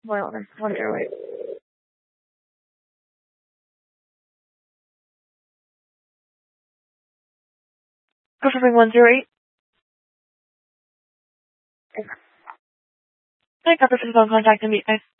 Whatever. 108. Confirming 108. Hi, this is on contact and meet.